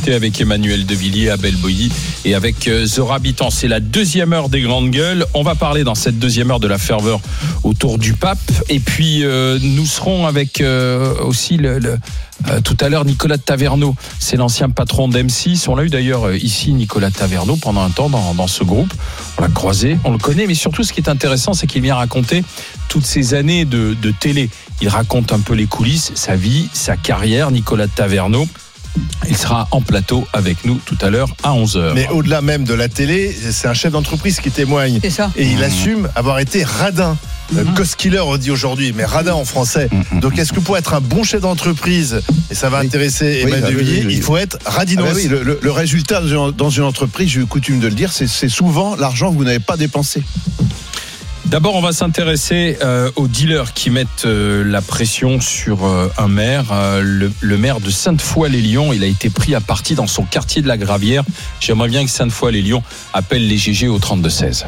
discuté avec Emmanuel Devilliers, Abel Boilly et avec Zora Bitan. C'est la deuxième heure des Grandes Gueules. On va parler dans cette deuxième heure de la ferveur autour du pape. Et puis, nous serons avec aussi tout à l'heure Nicolas Taverneau. C'est l'ancien patron d'M6. On l'a eu d'ailleurs ici, Nicolas Taverneau, pendant un temps dans ce groupe. On l'a croisé, on le connaît. Mais surtout, ce qui est intéressant, c'est qu'il vient raconter toutes ces années de télé. Il raconte un peu les coulisses, sa vie, sa carrière. Nicolas Taverneau, il sera en plateau avec nous tout à l'heure à 11h. Mais au-delà même de la télé, c'est un chef d'entreprise qui témoigne. C'est ça. Et il assume avoir été radin. Ghost killer, on dit aujourd'hui, mais radin en français. Donc, est-ce que pour être un bon chef d'entreprise, et ça va intéresser Emmanuel Devilliers, il faut être radinos. Le résultat dans une entreprise, j'ai eu coutume de le dire, c'est souvent l'argent que vous n'avez pas dépensé. D'abord, on va s'intéresser aux dealers qui mettent la pression sur un maire. Le maire de Sainte-Foy-les-Lyons, il a été pris à partie dans son quartier de la Gravière. J'aimerais bien que Sainte-Foy-les-Lyons appelle les GG au 32-16.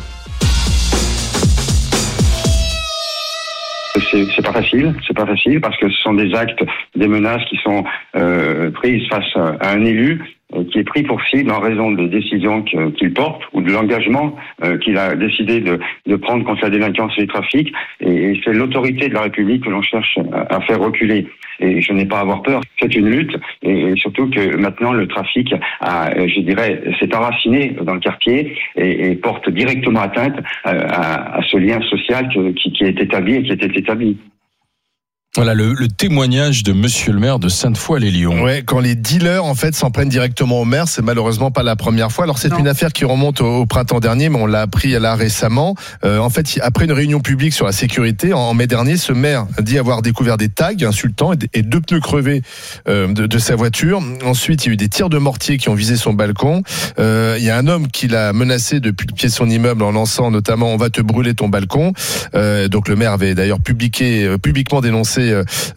C'est pas facile parce que ce sont des actes, des menaces qui sont prises face à un élu qui est pris pour cible en raison des décisions qu'il porte ou de l'engagement qu'il a décidé de prendre contre la délinquance et les trafics. Et c'est l'autorité de la République que l'on cherche à faire reculer. Et je n'ai pas à avoir peur. C'est une lutte et surtout que maintenant le trafic s'est enraciné dans le quartier et porte directement atteinte à ce lien social qui est établi et qui était établi. Voilà le témoignage de monsieur le maire de Sainte-Foy-les-Lyons. Ouais, quand les dealers en fait s'en prennent directement au maire, c'est malheureusement pas la première fois. Alors c'est une affaire qui remonte au printemps dernier, mais on l'a appris là récemment. En fait, après une réunion publique sur la sécurité en mai dernier, ce maire dit avoir découvert des tags insultants et 2 pneus crevés de sa voiture. Ensuite, il y a eu des tirs de mortier qui ont visé son balcon. Il y a un homme qui l'a menacé depuis le pied de son immeuble en lançant notamment "on va te brûler ton balcon". Donc le maire avait d'ailleurs publiquement dénoncé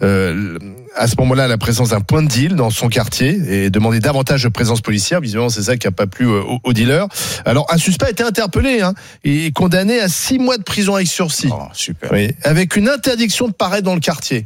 à ce moment-là la présence d'un point de deal dans son quartier et demandé davantage de présence policière. Visiblement, c'est ça qui n'a pas plu aux dealers. Alors, un suspect a été interpellé et condamné à 6 mois de prison avec sursis. Oh, super. Oui, avec une interdiction de paraître dans le quartier.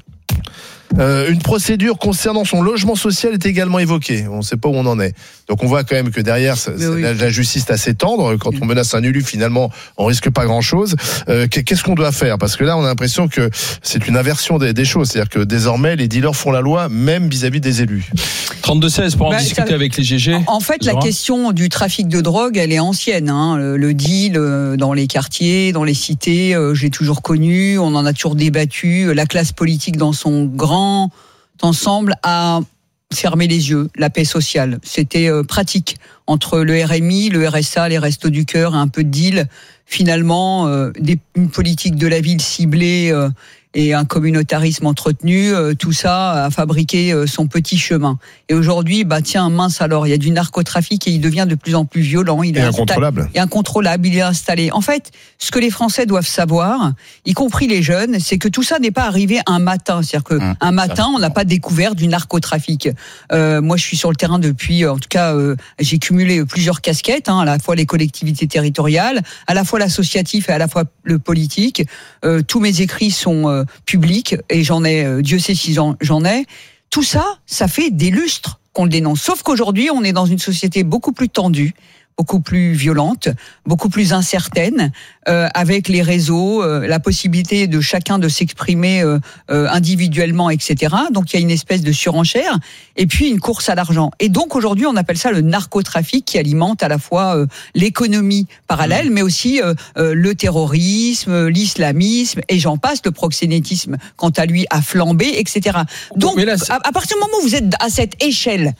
Une procédure concernant son logement social est également évoquée. On ne sait pas où on en est. Donc on voit quand même que derrière, la justice est assez tendre. Quand on menace un élu, finalement, on risque pas grand-chose. Qu'est-ce qu'on doit faire ? Parce que là, on a l'impression que c'est une inversion des choses. C'est-à-dire que désormais, les dealers font la loi, même vis-à-vis des élus. 32-16 pour en discuter avec les GG. En fait, la question du trafic de drogue, elle est ancienne. Le deal dans les quartiers, dans les cités, j'ai toujours connu. On en a toujours débattu. La classe politique, dans son grand ensemble, a fermé les yeux. La paix sociale, c'était pratique. Entre le RMI, le RSA, les Restos du Cœur, un peu de deal. Finalement, une politique de la ville ciblée et un communautarisme entretenu, tout ça a fabriqué son petit chemin. Et aujourd'hui, mince alors, il y a du narcotrafic et il devient de plus en plus violent. Il est incontrôlable. Incontrôlable, il est installé. En fait, ce que les Français doivent savoir, y compris les jeunes, c'est que tout ça n'est pas arrivé un matin. C'est-à-dire qu'un matin, on n'a pas découvert du narcotrafic. Moi, je suis sur le terrain depuis, en tout cas, j'ai cumulé plusieurs casquettes, à la fois les collectivités territoriales, à la fois l'associatif et à la fois le politique. Tous mes écrits sont public, et j'en ai, Dieu sait si j'en ai. Tout ça, ça fait des lustres qu'on le dénonce. Sauf qu'aujourd'hui, on est dans une société beaucoup plus tendue, beaucoup plus violente, beaucoup plus incertaine, avec les réseaux, la possibilité de chacun de s'exprimer individuellement, etc. Donc il y a une espèce de surenchère, et puis une course à l'argent. Et donc aujourd'hui, on appelle ça le narcotrafic, qui alimente à la fois l'économie parallèle, mais aussi le terrorisme, l'islamisme, et j'en passe, le proxénétisme, quant à lui, a flambé, etc. Donc, à partir du moment où vous êtes à cette échelle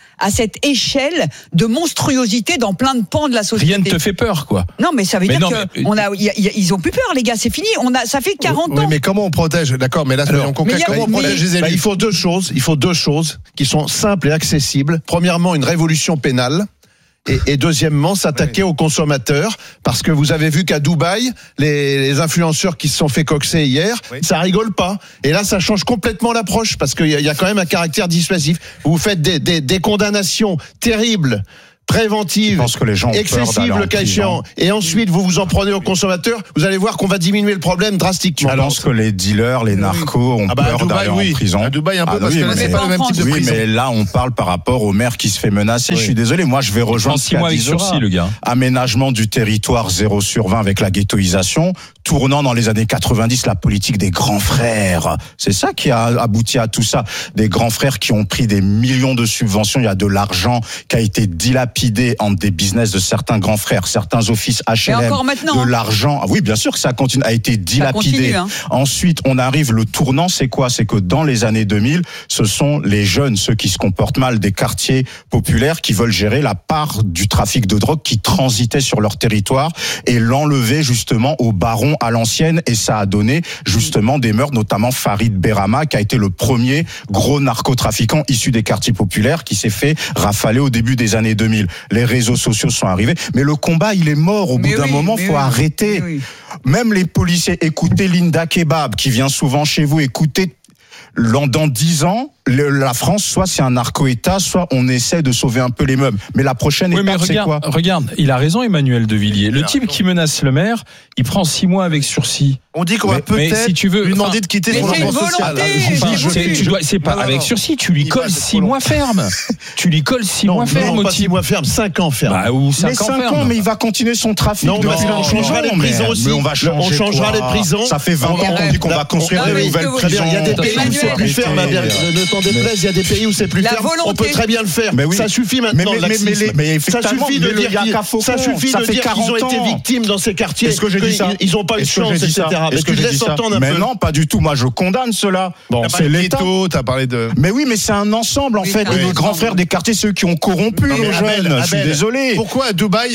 de monstruosité dans plein de pans de la société. Rien ne te fait peur, quoi. Non, mais ça veut dire ils ont plus peur, les gars, c'est fini. Ça fait 40 ans. Oui, mais comment on protège ? D'accord, mais là, soyons concrets. Comment on protège les élus ? Il faut deux choses qui sont simples et accessibles. Premièrement, une révolution pénale. Et deuxièmement, s'attaquer aux consommateurs, parce que vous avez vu qu'à Dubaï, les influenceurs qui se sont fait coxer hier, ça rigole pas. Et là, ça change complètement l'approche, parce qu'il y a quand même un caractère dissuasif. Vous faites des condamnations terribles préventive, Je pense que les gens ont peur excessive d'aller en le cas échéant, et ensuite vous vous en prenez aux consommateurs, vous allez voir qu'on va diminuer le problème drastiquement. Je pense que les dealers, les narcos ont peur d'aller en prison. À Dubaï un peu, Ah parce oui, que là, mais- c'est pas le même type de Oui, prison. mais là, on parle par rapport au maire qui se fait menacer. Je suis désolé, moi, je vais rejoindre 6 mois avec sursis, le gars. Aménagement du territoire 0/20 avec la ghettoisation, tournant dans les années 90 la politique des grands frères. C'est ça qui a abouti à tout ça. Des grands frères qui ont pris des millions de subventions. Il y a de l'argent qui a été dilapidé entre des business de certains grands frères, certains offices HLM. Et encore maintenant, de l'argent. Ah oui, bien sûr que ça continue, a été dilapidé. continue, hein. Ensuite, on arrive, le tournant, c'est quoi? C'est que dans les années 2000, ce sont les jeunes, ceux qui se comportent mal, des quartiers populaires, qui veulent gérer la part du trafic de drogue qui transitait sur leur territoire et l'enlever justement aux barons à l'ancienne. Et ça a donné justement des meurtres, notamment Farid Berama, qui a été le premier gros narcotrafiquant issu des quartiers populaires, qui s'est fait rafaler au début des années 2000. Les réseaux sociaux sont arrivés, mais le combat, il est mort. Au bout d'un moment, faut arrêter. Mais oui. Même les policiers, écoutez Linda Kebab, qui vient souvent chez vous, écoutez, dans 10 ans, la France, soit c'est un narco-État, soit on essaie de sauver un peu les meubles. Mais la prochaine étape, c'est quoi? Regarde, il a raison, Emmanuel de Villiers. Le type qui menace le maire, il prend 6 mois avec sursis. On dit qu'on va Mais peut-être si tu veux, lui demander de quitter mais son c'est une logement social. volonté, C'est pas Non, avec non. sursis, tu lui Il colles va, c'est 6 trop mois ferme. Tu lui colles 6 mois ferme au pas 6 type. mois ferme, 5 ans ferme. Bah, ou 5 Mais ans 5 ferme. ans, mais il va continuer son trafic. Non, depuis on changera les prisons aussi. Mais on va changer. On changera quoi? les prisons. Ça fait 20 ans qu'on dit qu'on va construire Non, des mais nouvelles est-ce que vous- prisons. Il y a des pays où c'est plus ferme. Ne t'en déplaise, il y a des pays où c'est plus La ferme. On volonté. peut très bien le faire. Mais oui. Ça suffit maintenant. Mais le laxisme. mais Ça effectivement, suffit de mais le dire Yaka Faucon, ça suffit ça de fait dire qu'ils ont 40 été ans. victimes dans ces quartiers. Est-ce que j'ai dit ça? Ils n'ont pas eu de Est-ce que chance, j'ai dit etc. ça? Mais Est-ce que tu j'ai laisses dit ça? entendre un Mais peu. non, pas du tout. Moi, je condamne cela. Bon, C'est l'État. t'as parlé de. Mais oui, mais c'est un ensemble, en Oui, fait. c'est un Et les grands ensemble. frères des quartiers, ceux qui ont corrompu Non, mais les Abel, jeunes. Je suis Abel, désolé. Pourquoi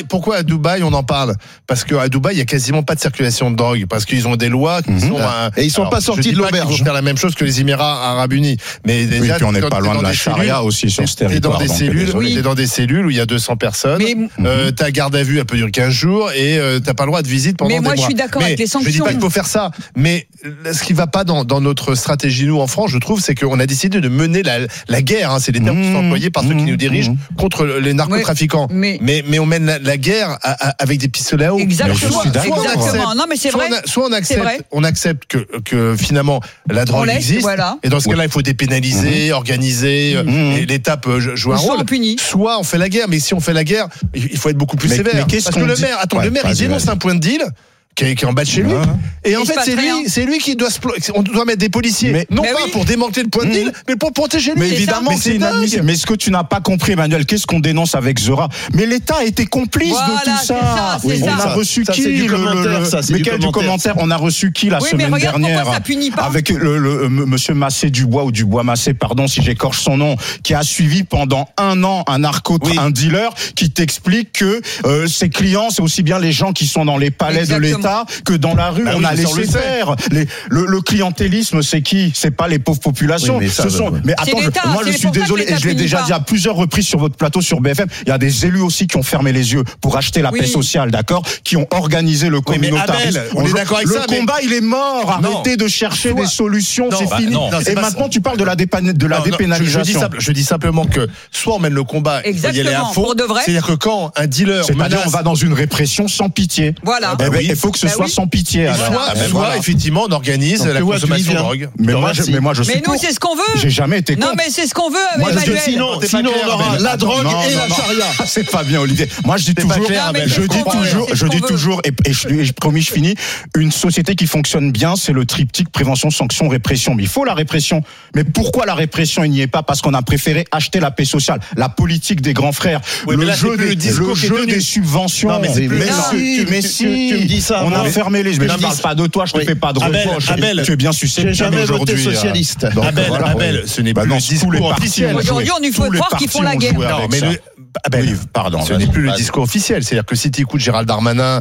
à Dubaï on en parle? Parce qu'à Dubaï il y a quasiment pas de circulation de drogue, parce qu'ils ont des lois qui sont. Et ils sont alors, pas sortis je dis de pas qu'ils l'auberge. vont faire la même chose que les Émirats Arabes Unis, mais Oui, déjà puis on n'est quand pas t'es loin dans de la des charia cellules, aussi sur ce t'es dans territoire. des donc, cellules, désolé. t'es dans des cellules où il y a 200 personnes. Mais Ta garde à vue, elle peut durer 15 jours et t'as pas le droit de visite pendant Mais des moi, mois. je suis d'accord avec les Je dis sanctions. pas qu'il faut faire ça, mais ce qui va pas dans notre stratégie nous en France, je trouve, c'est qu'on a décidé de mener la guerre. Hein, c'est les termes qui sont employés par ceux qui nous dirigent contre les narcotrafiquants. Ouais, Mais on mène la guerre avec des pistolets à eau. Exactement. Mais je suis d'accord. Exactement. Non, mais c'est vrai. Soit C'est vrai. on accepte que finalement la drogue laisse, existe, voilà. et dans ce cas-là il faut dépénaliser, organiser, et l'État peut jouer un Soit rôle. on punit. Soit on fait la guerre, mais si on fait la guerre, il faut être beaucoup plus Mais sévère. qu'est-ce Parce que qu'on le dit maire, Ouais, il vas-y, dénonce vas-y. un point de deal qui est en bas de chez lui. Ouais. Et en Il se fait, passe rien. c'est lui qui doit on doit mettre des policiers, Mais- non Mais pas oui. pour démanteler le point de deal, mais pour protéger lui. Mais C'est évidemment, ça. c'est inadmissible. Mais ce que tu n'as pas compris, Emmanuel, qu'est-ce qu'on dénonce avec Zora? Mais l'État a été complice Voilà, de tout c'est ça. ça, c'est On ça. a reçu Ça, qui c'est du commentaire, ça, c'est Mais du quel du commentaire. commentaire? On a reçu qui la Oui, mais semaine regarde pourquoi dernière? ça punit pas. Avec monsieur Massé Dubois ou Dubois Massé, pardon si j'écorche son nom, qui a suivi pendant 1 an un dealer qui t'explique que ses clients, c'est aussi bien les gens qui sont dans les palais Exactement. de l'État que dans la rue. Bah On oui, a mais ça, on le laissé sait. faire. Le clientélisme, c'est qui? C'est pas les pauvres populations. Oui, mais ça, Ce sont. ouais. Mais C'est attends, l'État, moi je c'est suis pour ça que désolé l'État et je l'ai punit déjà pas. dit à plusieurs reprises sur votre plateau sur BFM. Il y a des élus aussi qui ont fermé les yeux pour acheter la Oui. paix sociale, d'accord? Qui ont organisé le Oui, mais communautarisme. Abel, on est d'accord avec le ça, mais- combat, il est mort. Non. Arrêtez de chercher Soit- des solutions. Non, C'est bah, fini. non, c'est Et pas maintenant, ça. tu parles de la Non, non, dépénalisation. je dis simplement que soit on mène le combat, il faut y aller à Exactement, fond. pour de vrai. C'est-à-dire que quand un dealer C'est-à-dire, menace, on va dans une répression sans pitié. Voilà. Eh ben, oui. il faut que ce Bah soit oui. sans pitié. alors. soit, Ah ben soit, voilà. effectivement on organise Donc, la tu vois, tu consommation dis de bien. drogue. Mais moi, je suis Mais nous, pour. c'est ce qu'on veut. J'ai jamais été contre. Non, mais c'est ce qu'on veut, Moi, je dis Emmanuel. Sinon, t'es pas sinon clair, on aura Abel. la drogue Non, et non, la non. charia. C'est pas bien, Olivier. Moi, je dis pas toujours, clair, Abel. mais je c'est dis ce qu'on veut, toujours, c'est ce je dis qu'on veut. toujours, et je promis, je finis. Une société qui fonctionne bien, c'est le triptyque prévention, sanction, répression. Mais il faut la répression. Mais pourquoi la répression, il n'y est pas? Parce qu'on a préféré acheter la paix sociale, la politique des grands frères, Oui, mais le là, c'est jeu plus le discours qui est tenu. des subventions. Non, mais c'est plus- mais Non, si, mais tu si. me dis ça, On moi. a fermé les yeux. Mais je ne parle pas de toi, je te Oui. fais pas de Abel, reproche. Abel, Tu es bien susceptible J'ai jamais voté aujourd'hui. socialiste. Donc, Abel, ce n'est Bah plus non, le tous les discours partis officiel. ont joué. Aujourd'hui, on lui faut Tous les croire qu'ils font partis la ont guerre. joué Non, avec mais ça. Abel, Oui, pardon. ce n'est vas-y, plus le vas-y. discours officiel. C'est-à-dire que si tu écoutes Gérald Darmanin,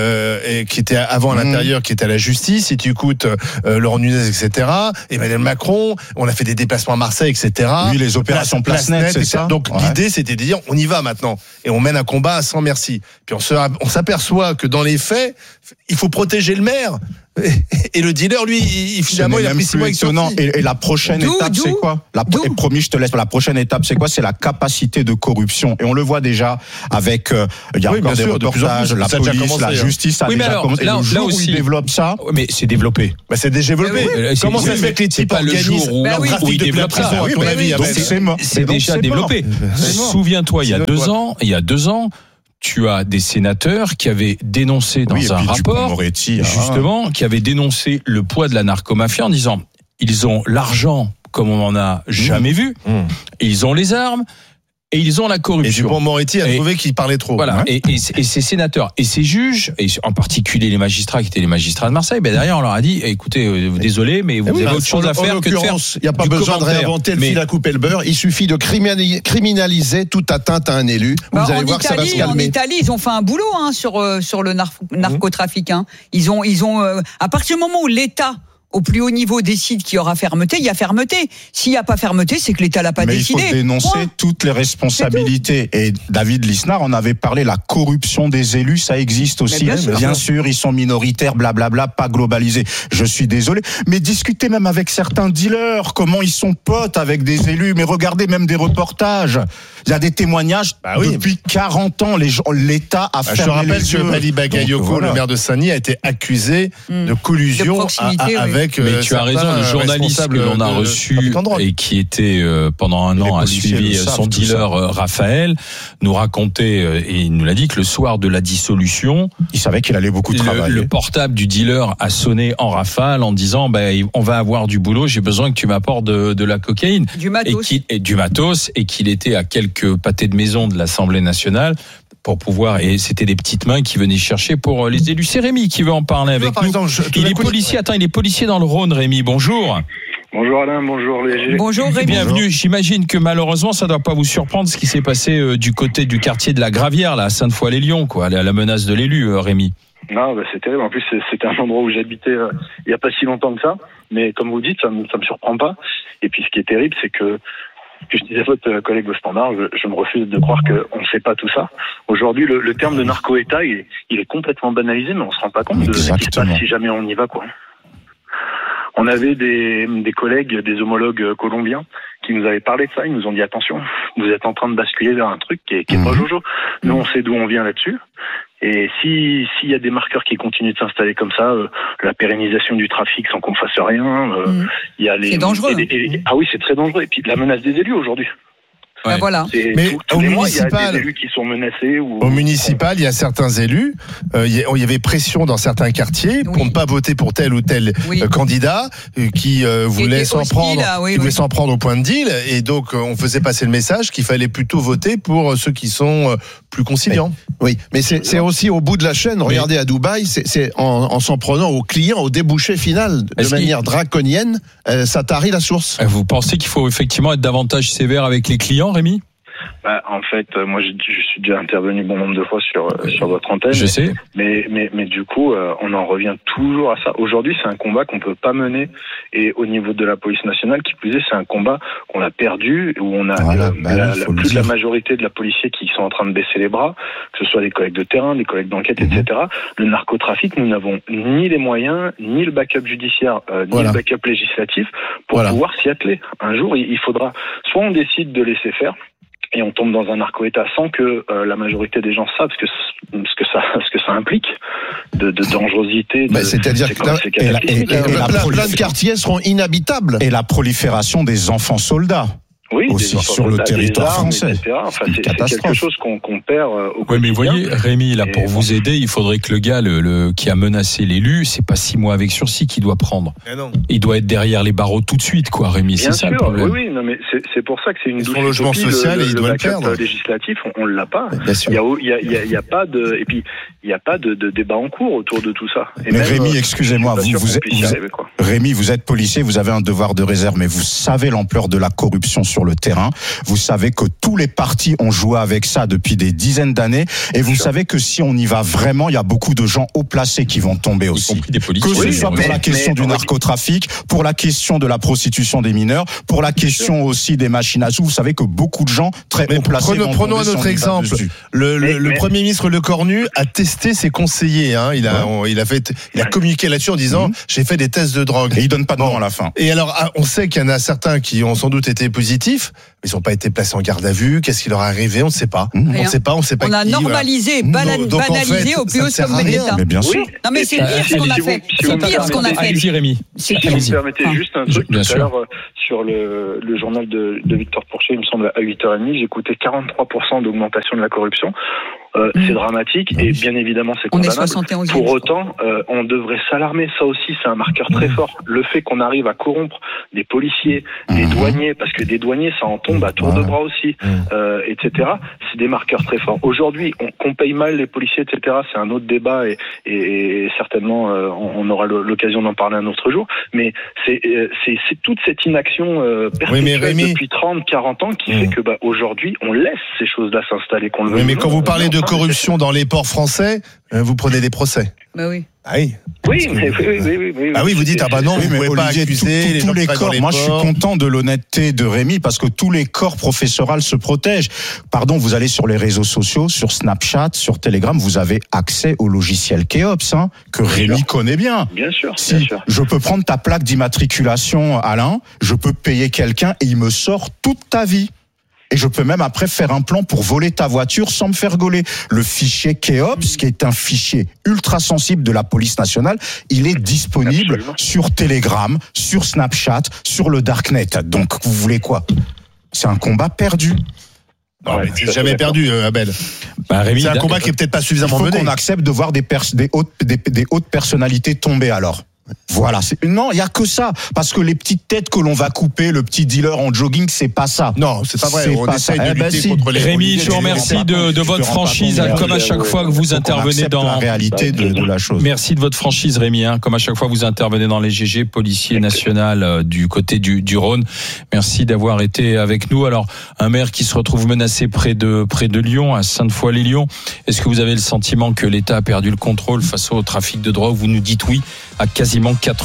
qui était avant à l'intérieur, qui était à la justice, si tu écoutes Laurent Nunez, etc., Emmanuel Macron, on a fait des déplacements à Marseille, etc. Oui, les opérations Place Net, c'est etc. ça. Donc Ouais. l'idée, c'était de dire, on y va maintenant. Et on mène un combat sans merci. Puis on s'aperçoit que dans les faits, il faut protéger le maire. Et le dealer, lui, finalement, il a pris 6 mois avec sursis. Et la prochaine étape, c'est quoi? Promis, je te laisse. La prochaine étape, c'est quoi? C'est la capacité de corruption. Et on le voit déjà avec, il y a encore des reportages, la police, la justice, a déjà commencé. Là aussi, ils développent ça. Mais c'est développé. Bah, c'est déjà développé. Comment ça fait que les types organisent leur trafic de prison, à ton avis? C'est déjà développé. Souviens-toi, il y a 2 ans, tu as des sénateurs qui avaient dénoncé dans un rapport, justement, qui avaient dénoncé le poids de la narcomafia en disant, ils ont l'argent comme on n'en a jamais vu, ils ont les armes, et ils ont la corruption. Et Dupond-Moretti a trouvé qu'il parlait trop. Voilà. Et ces sénateurs et ces juges, et en particulier les magistrats qui étaient les magistrats de Marseille, derrière on leur a dit, écoutez, désolé, mais vous avez autre chose à faire que de faire. Il n'y a pas besoin de réinventer le fil à couper le beurre. Il suffit de criminaliser toute atteinte à un élu. Vous allez voir que ça va se calmer. En Italie, ils ont fait un boulot sur le narcotrafic. Ils ont à partir du moment où l'État au plus haut niveau décide qu'il y aura fermeté, il y a fermeté. S'il n'y a pas fermeté, c'est que l'État l'a pas décidé. Mais il faut dénoncer toutes les responsabilités. Et David Lisnard en avait parlé, la corruption des élus, ça existe aussi. Bien sûr, ils sont minoritaires, blablabla, pas globalisés. Je suis désolé. Mais discutez même avec certains dealers, comment ils sont potes avec des élus. Mais regardez même des reportages. Il y a des témoignages depuis 40 ans. L'État a fermé les yeux. Je rappelle que Mali Bagayoko, le maire de Saint-Denis, a été accusé de collusion avec. Mais tu as raison, le journaliste que l'on a reçu et qui était pendant un an a suivi son dealer Raphaël nous racontait et il nous l'a dit que le soir de la dissolution, il savait qu'il allait beaucoup travailler. Le portable du dealer a sonné en rafale en disant on va avoir du boulot, j'ai besoin que tu m'apportes de la cocaïne, du matos et qu'il était à quelques pâtés de maison de l'Assemblée nationale pour pouvoir, et c'était des petites mains qui venaient chercher pour les élus. C'est Rémi qui veut en parler avec nous. Exemple, il est policier dans le Rhône, Rémi, bonjour. Bonjour Alain, bonjour Léger. Bonjour Rémi. Bienvenue. J'imagine que malheureusement, ça ne doit pas vous surprendre ce qui s'est passé du côté du quartier de la Gravière, là, à Sainte-Foy-les-Lyons, quoi, la menace de l'élu, Rémi. Non, c'est terrible. En plus, c'était un endroit où j'habitais il n'y a pas si longtemps que ça. Mais comme vous dites, ça me surprend pas. Et puis, ce qui est terrible, c'est que je disais à votre collègue au standard, je me refuse de croire qu'on ne sait pas tout ça. Aujourd'hui, le terme de narco-État, il est complètement banalisé, mais on se rend pas compte de ce qui se passe si jamais on y va, quoi. On avait des collègues, des homologues colombiens qui nous avaient parlé de ça. Ils nous ont dit attention, vous êtes en train de basculer vers un truc qui est pas jojo. Nous, on sait d'où on vient là-dessus. Et s'il y a des marqueurs qui continuent de s'installer comme ça, la pérennisation du trafic sans qu'on fasse rien, il y a les. C'est dangereux. Ah oui, c'est très dangereux. Et puis la menace des élus aujourd'hui. Ouais. Voilà. Mais tous les mois, il y a des élus qui sont menacés. Au municipal, il y a certains élus, il y avait pression dans certains quartiers pour ne pas voter pour tel ou tel candidat qui voulait s'en prendre au point de deal. Et donc, on faisait passer le message qu'il fallait plutôt voter pour ceux qui sont plus conciliants. Mais c'est aussi au bout de la chaîne. Regardez à Dubaï, c'est en s'en prenant au client, au débouché final, de manière draconienne, ça tarit la source. Vous pensez qu'il faut effectivement être davantage sévère avec les clients, Rémi ? En fait, moi, je suis déjà intervenu bon nombre de fois sur votre antenne. Je sais. Mais du coup, on en revient toujours à ça. Aujourd'hui, c'est un combat qu'on peut pas mener. Et au niveau de la police nationale, qui plus est, c'est un combat qu'on a perdu, où on a plus de la majorité de la policiers qui sont en train de baisser les bras, que ce soit des collègues de terrain, des collègues d'enquête, etc. Le narcotrafic, nous n'avons ni les moyens, ni le backup judiciaire, ni le backup législatif pour pouvoir s'y atteler. Un jour, il faudra, soit on décide de laisser faire, et on tombe dans un narco-État sans que la majorité des gens savent ce que ça implique de dangerosité. C'est-à-dire que plein de quartiers seront inhabitables. Et la prolifération des enfants soldats. Oui, aussi sur le territoire français. Enfin, c'est quelque chose qu'on perd au quotidien. Oui, mais vous voyez, Rémi, là, pour vous aider, il faudrait que le gars qui a menacé l'élu, c'est pas 6 mois avec sursis qu'il doit prendre. Il doit être derrière les barreaux tout de suite, quoi, Rémi. C'est ça le problème. Oui, non, mais c'est pour ça que c'est une douche. Son logement social, il doit le perdre. Législatif, on l'a pas. Il y a pas de, et puis il y a pas de débat en cours autour de tout ça. Mais Rémi, excusez-moi, Rémi, vous êtes policier, vous avez un devoir de réserve, mais vous savez l'ampleur de la corruption sur sur le terrain. Vous savez que tous les partis ont joué avec ça depuis des dizaines d'années. Et vous savez que si on y va vraiment, il y a beaucoup de gens haut placés qui vont tomber aussi. Y compris des policiers. Que ce soit pour la question du narcotrafic, pour la question de la prostitution des mineurs, pour la question aussi des machines à sous. Vous savez que beaucoup de gens très haut placés vont prenons tomber un autre exemple. Le Premier ministre Lecornu a testé ses conseillers. Il a communiqué là-dessus en disant j'ai fait des tests de drogue. Et il donne pas de nom à la fin. Et alors, on sait qu'il y en a certains qui ont sans doute été positifs, mais ils n'ont pas été placés en garde à vue. Qu'est-ce qui leur est arrivé? On ne sait pas. On ne sait pas. On a normalisé, banalisé au plus haut sommet de l'État. Mais bien sûr. Non, mais c'est pire ce qu'on a fait. C'est pire ce qu'on a fait. Allez-y, Rémi. Si vous me permettez juste un truc, tout à l'heure, sur le journal de Victor Pourchet, il me semble, à 8h30, j'écoutais 43% d'augmentation de la corruption. C'est dramatique et bien évidemment c'est condamnable. Pour autant, on devrait s'alarmer. Ça aussi, c'est un marqueur très fort. Le fait qu'on arrive à corrompre des policiers, des douaniers, parce que des douaniers, ça en tombe à tour de bras aussi, etc. C'est des marqueurs très forts. Aujourd'hui, qu'on paye mal les policiers, etc. C'est un autre débat et certainement on aura l'occasion d'en parler un autre jour. Mais c'est toute cette inaction perpétuelle depuis 30-40 ans qui fait que aujourd'hui, on laisse ces choses-là s'installer. Mais quand vous parlez de corruption dans les ports français, vous prenez des procès. Bah oui. Ah oui. Oui. Ah oui, vous dites non, vous pouvez pas accuser tous les corps. Moi, je suis content de l'honnêteté de Rémi parce que tous les corps professoraux se protègent. Pardon, vous allez sur les réseaux sociaux, sur Snapchat, sur Telegram, vous avez accès au logiciel Keops, que Rémi connaît bien. Bien sûr. Je peux prendre ta plaque d'immatriculation, Alain, je peux payer quelqu'un et il me sort toute ta vie. Et je peux même après faire un plan pour voler ta voiture sans me faire gauler. Le fichier Keops, qui est un fichier ultra sensible de la police nationale, il est disponible sur Telegram, sur Snapchat, sur le Darknet. Donc, vous voulez quoi? C'est un combat perdu. Non, mais c'est jamais perdu, Abel. Rémi, c'est un combat qui est peut-être pas suffisamment mené. Il faut qu'on accepte de voir des hautes personnalités tomber alors. Voilà, non, il y a que ça parce que les petites têtes que l'on va couper, le petit dealer en jogging, c'est pas ça. Non, c'est pas vrai. On essaye de lutter contre les Rémi, je vous remercie de votre franchise, comme à chaque fois que vous intervenez dans la réalité de la chose. Merci de votre franchise, Rémi, comme à chaque fois vous intervenez dans les GG, policier national du côté du Rhône. Merci d'avoir été avec nous. Alors, un maire qui se retrouve menacé près de Lyon, à Sainte-Foy-les-Lyons. Est-ce que vous avez le sentiment que l'État a perdu le contrôle face au trafic de drogue? Vous nous dites oui à quasiment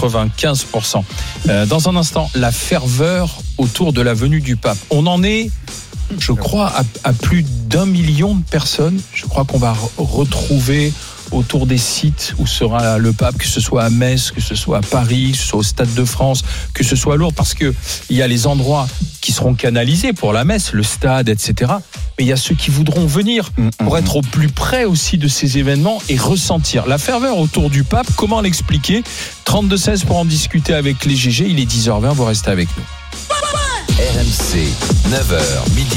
95%. Dans un instant, la ferveur autour de la venue du pape. On en est, je crois, à plus d'1 million de personnes. Je crois qu'on va retrouver autour des sites où sera le pape, que ce soit à Metz, que ce soit à Paris, que ce soit au Stade de France, que ce soit à Lourdes, parce que il y a les endroits qui seront canalisés pour la messe, le stade, etc. Mais il y a ceux qui voudront venir pour être au plus près aussi de ces événements et ressentir la ferveur autour du pape. Comment l'expliquer? 32-16 pour en discuter avec les GG. Il est 10h20, vous restez avec nous. RMC, 9h midi,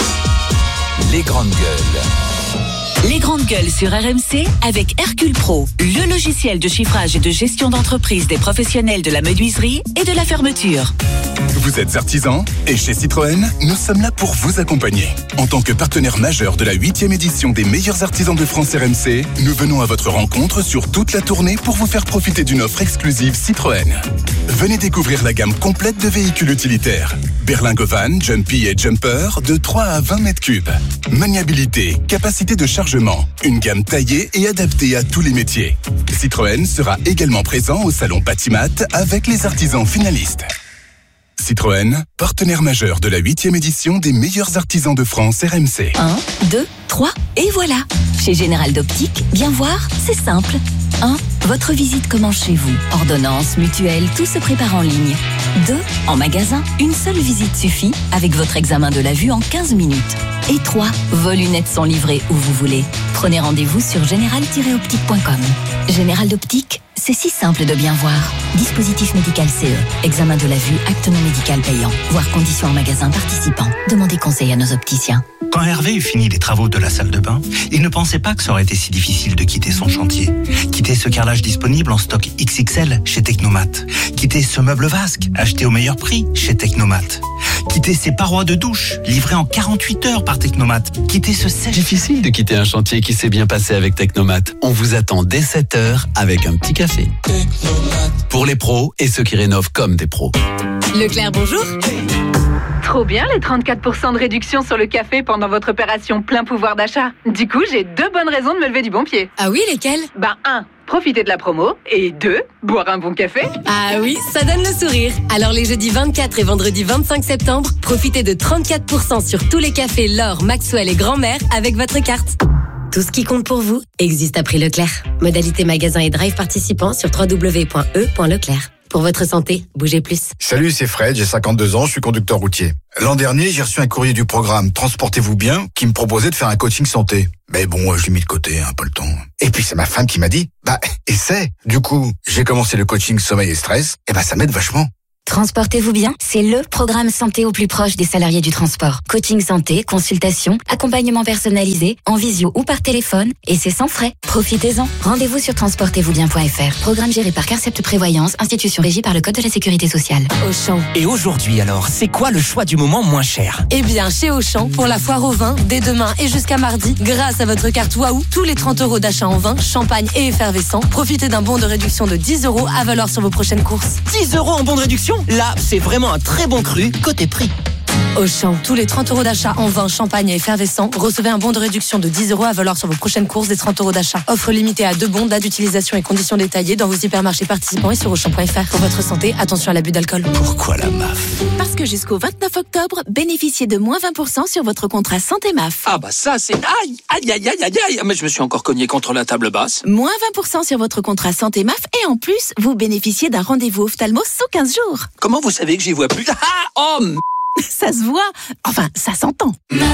les grandes gueules. Les grandes gueules sur RMC avec Hercule Pro, le logiciel de chiffrage et de gestion d'entreprise des professionnels de la menuiserie et de la fermeture. Vous êtes artisan et chez Citroën, nous sommes là pour vous accompagner. En tant que partenaire majeur de la 8e édition des meilleurs artisans de France RMC, nous venons à votre rencontre sur toute la tournée pour vous faire profiter d'une offre exclusive Citroën. Venez découvrir la gamme complète de véhicules utilitaires. Berlingo Van, Jumpy et Jumper de 3 à 20 mètres cubes. Maniabilité, capacité de chargement, une gamme taillée et adaptée à tous les métiers. Citroën sera également présent au salon Patimat avec les artisans finalistes. Citroën, partenaire majeur de la 8e édition des meilleurs artisans de France RMC. 1, 2, 3, et voilà. Chez Général d'Optique, bien voir, c'est simple. 1. Votre visite commence chez vous. Ordonnance, mutuelle, tout se prépare en ligne. 2. En magasin, une seule visite suffit avec votre examen de la vue en 15 minutes. Et 3. Vos lunettes sont livrées où vous voulez. Prenez rendez-vous sur général-optique.com. Général d'Optique, c'est si simple de bien voir. Dispositif médical CE. Examen de la vue, acte non médical payant. Voir conditions en magasin participant. Demandez conseil à nos opticiens. Quand Hervé eut fini les travaux de la salle de bain, il ne pensait pas que ça aurait été si difficile de quitter son chantier. Quitter ce carrelage disponible en stock XXL chez Technomat. Quitter ce meuble vasque acheté au meilleur prix chez Technomat. Quitter ces parois de douche livrées en 48 heures par Technomat. Quitter ce sèche... Difficile de quitter un chantier qui s'est bien passé avec Technomat. On vous attend dès 7h avec un petit café. Technomat. Pour les pros et ceux qui rénovent comme des pros. Leclerc, bonjour. Trop bien les 34% de réduction sur le café pendant votre opération plein pouvoir d'achat. Du coup, j'ai 2 bonnes raisons de me lever du bon pied. Ah oui, lesquelles ? 1. Profiter de la promo. Et 2. Boire un bon café. Ah oui, ça donne le sourire. Alors les jeudis 24 et vendredi 25 septembre, profitez de 34% sur tous les cafés L'Or, Maxwell et Grand-Mère avec votre carte. Tout ce qui compte pour vous existe à prix Leclerc. Modalité magasin et drive participants sur www.e.leclerc. Pour votre santé, bougez plus. Salut, c'est Fred, j'ai 52 ans, je suis conducteur routier. L'an dernier, j'ai reçu un courrier du programme Transportez-vous bien qui me proposait de faire un coaching santé. Mais bon, je l'ai mis de côté, pas le temps. Et puis c'est ma femme qui m'a dit, essaie. Du coup, j'ai commencé le coaching sommeil et stress, et ça m'aide vachement. Transportez-vous bien, c'est le programme santé au plus proche des salariés du transport. Coaching santé, consultation, accompagnement personnalisé, en visio ou par téléphone, et c'est sans frais. Profitez-en. Rendez-vous sur transportez-vous-bien.fr. Programme géré par Carcept Prévoyance, institution régie par le Code de la Sécurité sociale. Auchan. Et aujourd'hui alors, c'est quoi le choix du moment moins cher ? Eh bien, chez Auchan, pour la foire au vin, dès demain et jusqu'à mardi, grâce à votre carte Waouh, tous les 30 € d'achat en vin, champagne et effervescent, profitez d'un bon de réduction de 10 € à valoir sur vos prochaines courses. 10 € en bon de réduction ? Là, c'est vraiment un très bon cru côté prix. Auchan, tous les 30 € d'achat en vin, champagne et effervescent, recevez un bon de réduction de 10 € à valoir sur vos prochaines courses des 30 € d'achat. Offre limitée à 2 bons, date d'utilisation et conditions détaillées dans vos hypermarchés participants et sur Auchan.fr. Pour votre santé, attention à l'abus d'alcool. Pourquoi la MAF ? Parce que jusqu'au 29 octobre, bénéficiez de moins 20% sur votre contrat santé MAF. Ah ça c'est... Aïe, mais je me suis encore cogné contre la table basse. Moins 20% sur votre contrat santé MAF et en plus, vous bénéficiez d'un rendez-vous ophtalmo sous 15 jours. Comment vous savez que j'y vois plus ? Ça se voit. Enfin, ça s'entend.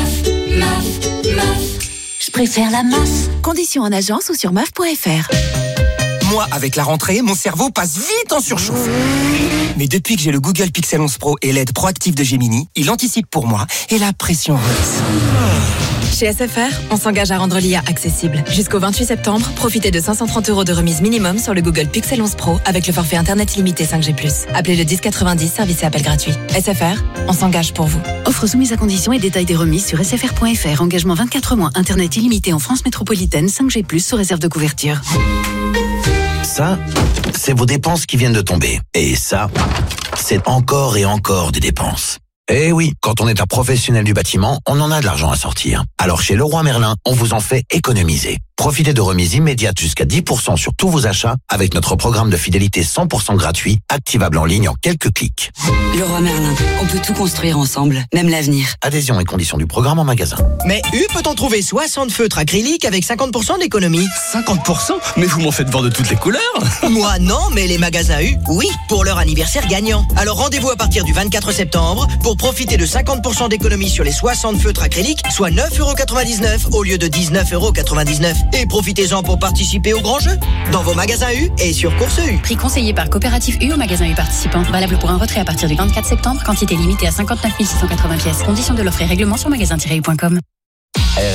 Je préfère la MAF. Conditions en agence ou sur MAF.fr. Moi, avec la rentrée, mon cerveau passe vite en surchauffe. Mais depuis que j'ai le Google Pixel 11 Pro et l'aide proactive de Gemini, il anticipe pour moi et la pression rebaisse. Chez SFR, on s'engage à rendre l'IA accessible. Jusqu'au 28 septembre, profitez de 530 € de remise minimum sur le Google Pixel 11 Pro avec le forfait Internet illimité 5G+. Appelez le 1090, service et appel gratuit. SFR, on s'engage pour vous. Offre soumise à conditions et détails des remises sur sfr.fr. Engagement 24 mois, Internet illimité en France métropolitaine, 5G+, sous réserve de couverture. Ça, c'est vos dépenses qui viennent de tomber. Et ça, c'est encore et encore des dépenses. Eh oui, quand on est un professionnel du bâtiment, on en a de l'argent à sortir. Alors chez Leroy Merlin, on vous en fait économiser. Profitez de remises immédiates jusqu'à 10% sur tous vos achats avec notre programme de fidélité 100% gratuit, activable en ligne en quelques clics. Leroy Merlin, on peut tout construire ensemble, même l'avenir. Adhésion et conditions du programme en magasin. Mais peut-on trouver 60 feutres acryliques avec 50% d'économie ? 50% ? Mais vous m'en faites voir de toutes les couleurs. Moi non, mais les magasins U, oui, pour leur anniversaire gagnant. Alors rendez-vous à partir du 24 septembre pour profiter de 50% d'économie sur les 60 feutres acryliques, soit 9,99 € au lieu de 19,99 €. Et profitez-en pour participer au grand jeu dans vos magasins U et sur Course U. Prix conseillé par Coopérative U au magasin U participant. Valable pour un retrait à partir du 24 septembre. Quantité limitée à 59 680 pièces. Conditions de l'offre et règlement sur magasin-u.com.